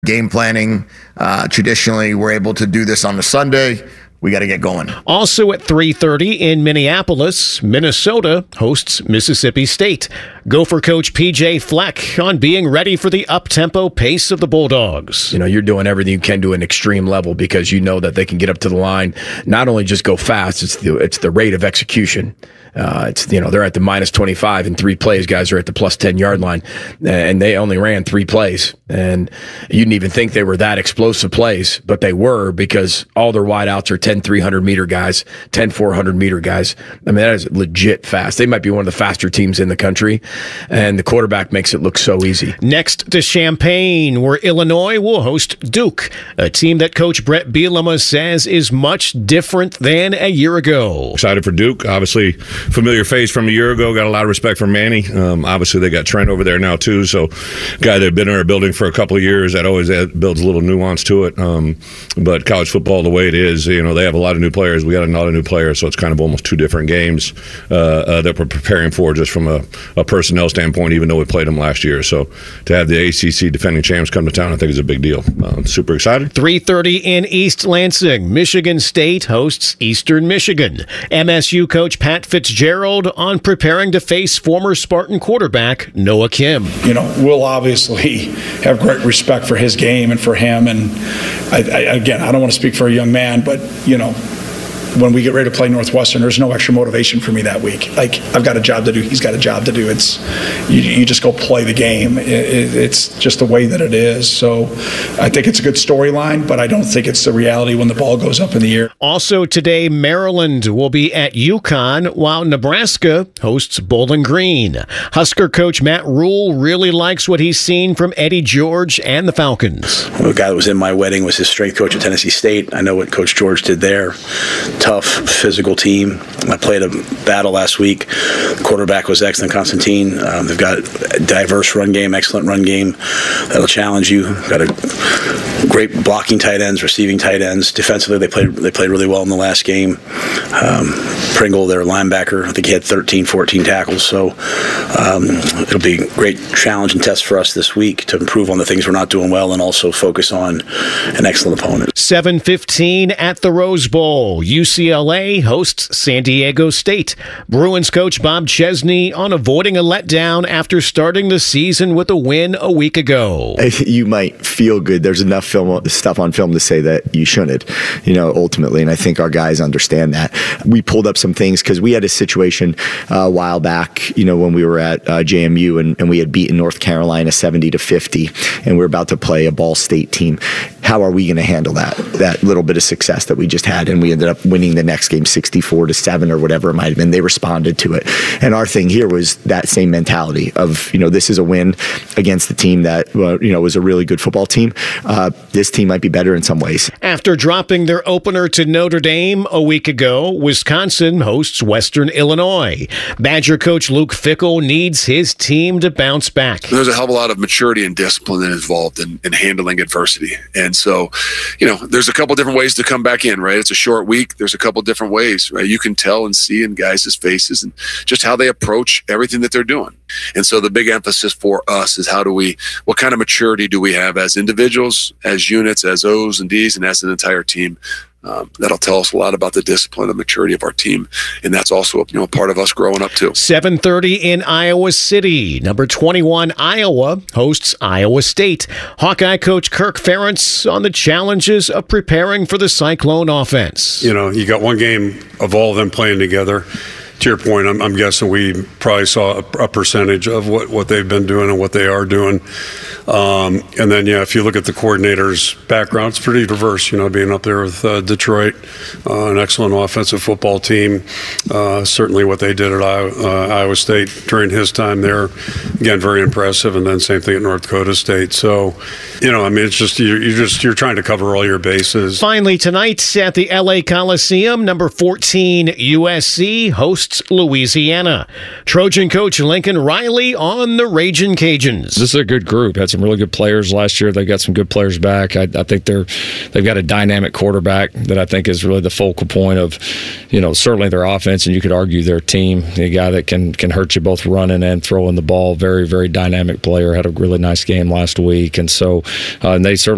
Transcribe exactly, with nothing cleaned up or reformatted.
Game planning, uh, traditionally, we're able to do this on a Sunday. We got to get going. Also at three thirty in Minneapolis, Minnesota hosts Mississippi State. Gopher coach P J Fleck on being ready for the up-tempo pace of the Bulldogs. You know, you're doing everything you can to an extreme level because you know that they can get up to the line, not only just go fast, it's the, it's the rate of execution. Uh, it's, you know, they're at the minus twenty-five in three plays. Guys are at the plus ten yard line, and they only ran three plays. And you didn't even think they were that explosive plays, but they were because all their wideouts are ten three hundred meter guys, ten four hundred meter guys. I mean, that is legit fast. They might be one of the faster teams in the country, and the quarterback makes it look so easy. Next to Champaign, where Illinois will host Duke, a team that Coach Brett Bielema says is much different than a year ago. Excited for Duke, obviously. Familiar face from a year ago. Got a lot of respect for Manny. Um, obviously, they got Trent over there now, too. So, guy that had been in our building for a couple of years, that always add, builds a little nuance to it. Um, but college football, the way it is, you know, they have a lot of new players. We got a lot of new players, so it's kind of almost two different games uh, uh, that we're preparing for just from a, a personnel standpoint, even though we played them last year. So, to have the A C C defending champs come to town, I think is a big deal. Uh, super excited. three thirty in East Lansing, Michigan State hosts Eastern Michigan. M S U coach Pat Fitzgerald Fitzgerald on preparing to face former Spartan quarterback Noah Kim. You know, we'll obviously have great respect for his game and for him. And I, I, again, I don't want to speak for a young man, but, you know, when we get ready to play Northwestern, there's no extra motivation for me that week. Like, I've got a job to do. He's got a job to do. It's you, you just go play the game. It, it, it's just the way that it is. So I think it's a good storyline, but I don't think it's the reality when the ball goes up in the air. Also today, Maryland will be at UConn, while Nebraska hosts Bowling Green. Husker coach Matt Rule really likes what he's seen from Eddie George and the Falcons. Well, the guy that was in my wedding was his strength coach at Tennessee State. I know what Coach George did there. Tough, physical team. I played a battle last week. The quarterback was excellent, Constantine. Um, they've got a diverse run game, excellent run game that'll challenge you. Got a great blocking tight ends, receiving tight ends. Defensively, they played they played really well in the last game. Um, Pringle, their linebacker, I think he had thirteen, fourteen tackles. So um, it'll be a great challenge and test for us this week to improve on the things we're not doing well and also focus on an excellent opponent. seven fifteen at the Rose Bowl. U C L A hosts San Diego State. Bruins coach Bob Chesney on avoiding a letdown after starting the season with a win a week ago. You might feel good. There's enough film stuff on film to say that you shouldn't, you know, ultimately. And I think our guys understand that. We pulled up some things because we had a situation uh, a while back, you know, when we were at uh, J M U and, and we had beaten North Carolina seventy to fifty, and we're about to play a Ball State team. How are we going to handle that? That little bit of success that we just had, and we ended up winning the next game sixty-four to seven or whatever it might have been. They responded to it. And our thing here was that same mentality of, you know, this is a win against the team that, uh, you know, was a really good football team. Uh, this team might be better in some ways. After dropping their opener to Notre Dame a week ago, Wisconsin hosts Western Illinois. Badger coach Luke Fickell needs his team to bounce back. There's a hell of a lot of maturity and discipline involved in, in handling adversity. And so, you know, there's a couple different ways to come back in, right? It's a short week. There's a couple different ways, right? You can tell and see in guys' faces and just how they approach everything that they're doing. And so the big emphasis for us is how do we, what kind of maturity do we have as individuals, as units, as O's and D's, and as an entire team? Um, that'll tell us a lot about the discipline and maturity of our team, and that's also, you know, part of us growing up too. seven thirty in Iowa City. Number twenty-one Iowa hosts Iowa State. Hawkeye coach Kirk Ferentz on the challenges of preparing for the Cyclone offense. You know, you got one game of all of them playing together. To your point, I'm, I'm guessing we probably saw a, a percentage of what, what they've been doing and what they are doing. Um, and then, yeah, if you look at the coordinator's background, it's pretty diverse, you know, being up there with uh, Detroit, uh, an excellent offensive football team. Uh, certainly what they did at Iowa, uh, Iowa State during his time there, again, very impressive. And then same thing at North Dakota State. So, you know, I mean, it's just, you're, you're just, you're trying to cover all your bases. Finally, tonight at the L A Coliseum, number fourteen U S C hosts Louisiana. Trojan coach Lincoln Riley on the Ragin' Cajuns. This is a good group. Had some really good players last year. They got some good players back. I, I think they're they've got a dynamic quarterback that I think is really the focal point of, you know, certainly their offense, and you could argue their team. A guy that can can hurt you both running and throwing the ball. Very very dynamic player. Had a really nice game last week, and so uh, and they certainly.